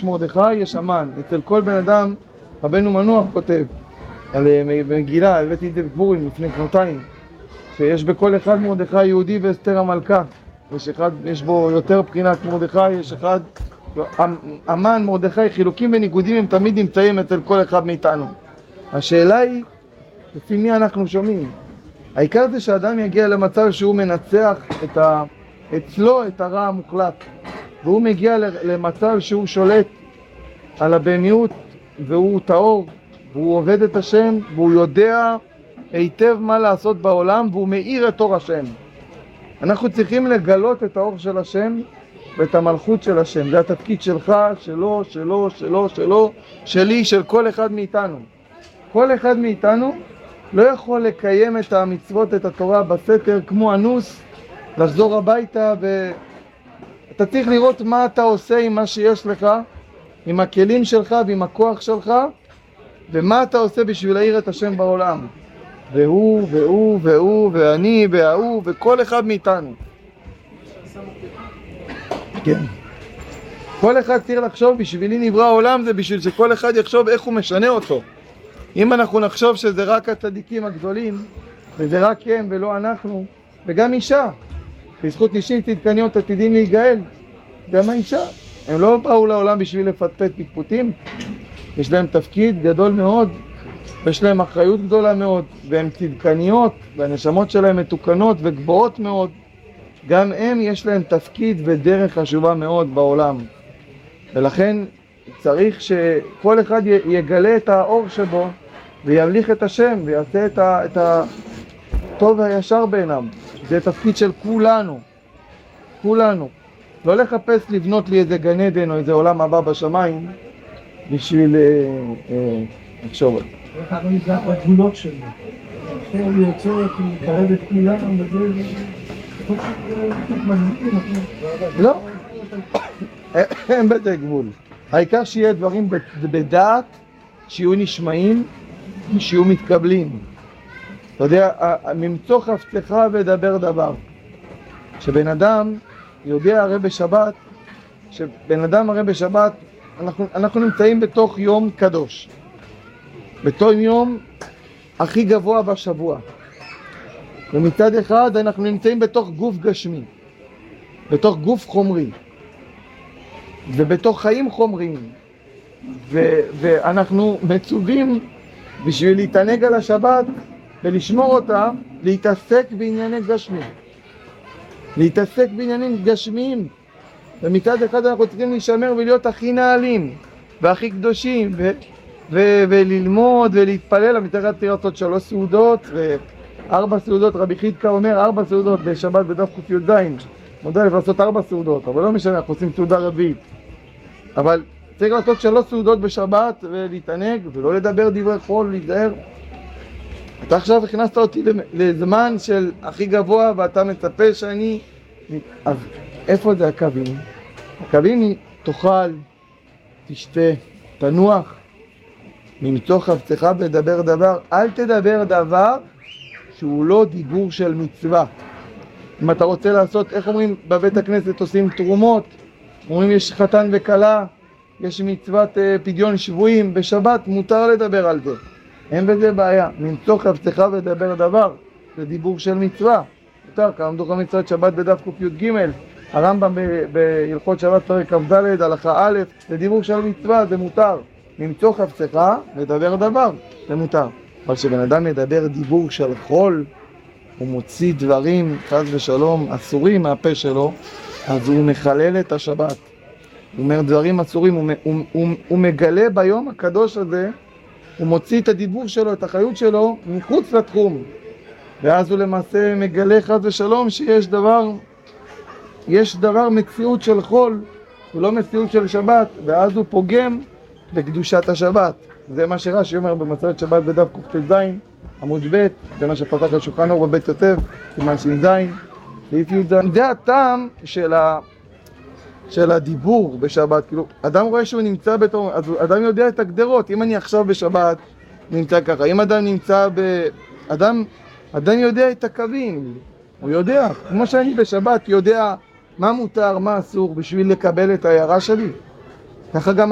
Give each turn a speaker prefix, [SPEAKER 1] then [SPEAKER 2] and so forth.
[SPEAKER 1] יש מרדכי, יש המן. אצל כל בן אדם, רבנו מנוח כותב, על מגילה, הבאתי את זה בפורים לפני שנתיים, שיש בכל אחד מרדכי יהודי ואסתר המלכה. יש בו יותר בחינת מרדכי, יש אחד, המן, מרדכי, חילוקים וניגודים הם תמיד נמצאים אצל כל אחד מאיתנו. השאלה היא, לפי מי אנחנו שומעים? העיקר זה שאדם יגיע למצב שהוא מנצח אצלו את הרע המוחלט, והוא מגיע למצב שהוא שולט על הבהמיות, והוא טהור, והוא עובד את השם, והוא יודע היטב מה לעשות בעולם, והוא מאיר את אור השם. אנחנו צריכים לגלות את האור של השם ואת המלכות של השם. זה התפקיד שלך, שלו, שלו, שלו, שלו, שלי, של כל אחד מאיתנו. כל אחד מאיתנו לא יכול לקיים את המצוות, את התורה בסתר כמו אנוס, לחזור הביתה, ואתה צריך לראות מה אתה עושה עם מה שיש לך, עם הכלים שלך ועם הכוח שלך, ומה אתה עושה בשביל להאיר את השם בעולם. והוא, והוא, והוא, ואני, והוא, וכל אחד מאיתנו. כן. כל אחד צריך לחשוב, בשבילי נברא העולם, זה בשביל שכל אחד יחשוב איך הוא משנה אותו. אם אנחנו נחשוב שזה רק הצדיקים הגדולים, וזה רק הם ולא אנחנו, וגם אישה, בזכות נשים צדקניות עתידים להיגאל, גם האישה. הם לא באו לעולם בשביל לפטפט פטפוטים, יש להם תפקיד גדול מאוד, ויש להם אחריות גדולה מאוד, והן צדקניות, והנשמות שלהם מתוקנות וגבוהות מאוד. גם הם יש להם תפקיד ודרך חשובה מאוד בעולם. ולכן צריך שכל אחד יגלה את האור שבו, וימליך את השם, ויעשה את הטוב והישר בעיניו. זה תפקיד של כולנו. כולנו. לא לחפש לבנות לי איזה גן עדן או איזה עולם הבא בשמיים, בשביל לחשוב על זה.
[SPEAKER 2] איך אנחנו נפגע בגבולות שלנו? עכשיו הוא יוצא, כי מתקרב את כולם, וזה...
[SPEAKER 1] לא, אין בזה גבול. העיקר שיהיה דברים בדעת, שיהיו נשמעים, שיהיו מתקבלים. אתה יודע, ממצוא חפצך ודבר דבר. שבן אדם יודע הרי בשבת, אנחנו נמצאים בתוך יום קדוש. בתוך יום הכי גבוה בשבוע. ומצד אחד אנחנו נמצאים בתוך גוף גשמי, בתוך גוף חומרי, ובתוך חיים חומריים, ואנחנו מצווים בשביל להתענג על השבת ולשמור אותה, להתעסק בענייני גשמי. להתעסק בעניינים גשמיים, ומצד אחד אנחנו צריכים להישמר ולהיות הכי נעלים והכי קדושים וללמוד ולהתפלל. מצד אחד צריך לעשות 3 סעודות ו4 סעודות. רבי חידקה אומר 4 סעודות בשבת בדף ק"ז. מודה לעשות 4 סעודות, אבל לא משנה, אנחנו עושים סעודה רביעית. אבל צריך לעשות 3 סעודות בשבת ולהתענג ולא לדבר דברי חול, להיזהר. אתה עכשיו הכנסת אותי לזמן של הכי גבוה ואתה מצפה שאני... אז איפה זה הקווים? הקווים תאכל, תשתה, תנוח, ממצוא חפצך ודבר דבר. אל תדבר דבר שהוא לא דיבור של מצווה. אם אתה רוצה לעשות, איך אומרים בבית הכנסת עושים תרומות, אומרים יש חתן וכלה, יש מצוות פדיון שבויים, בשבת מותר לדבר על זה. אין בזה בעיה. ממצוא חפצך ודבר דבר, זה דיבור של מצווה. מותר, כלמדו מצוות שבת בדף ק"ג, הרמב"ם בהלכות שבת פרק כ"ד, הלכה א', זה דיבור של מצווה, זה מותר. ממצוא חפצך ודבר דבר, זה מותר. אבל כשבן אדם ידבר דיבור של חול, הוא מוציא דברים, חס ושלום, אסורים מהפה שלו, אז הוא מחלל את השבת. הוא אומר דברים אסורים, הוא מגלה ביום הקדוש הזה, הוא מוציא את הדיבור שלו, את החיות שלו, מחוץ לתחום. ואז הוא למעשה מגלה חס ושלום שיש דבר מציאות של חול, ולא מציאות של שבת, ואז הוא פוגם בקדושת השבת. זה מה שרש"י אומר במסכת שבת בדף ק"ז, עמוד ב', זה מה שפתח השולחן אור בבית יוסף, סימן ש"ז, סעיף י"ז. זה הטעם של הדיבור בשבת. כאילו, אדם רואה שהוא נמצא בתור, אז אדם יודע את הגדרות. אם אני עכשיו בשבת נמצא ככה, אם אדם נמצא אדם יודע את הקווים, הוא יודע, כמו שאני בשבת יודע מה מותר, מה אסור, בשביל לקבל את ההערה שלי. ככה גם